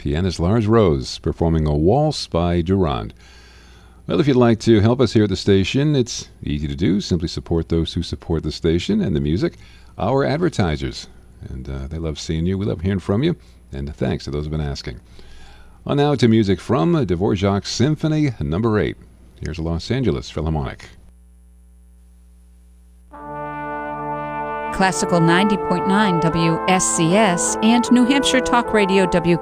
pianist Lars Rose performing a waltz by Durand. Well, if you'd like to help us here at the station, it's easy to do. Simply support those who support the station and the music, our advertisers. And they love seeing you. We love hearing from you. And thanks to those who've been asking. On now to music from Dvorak's Symphony No. 8. Here's a Los Angeles Philharmonic. Classical 90.9 WSCS and New Hampshire Talk Radio WK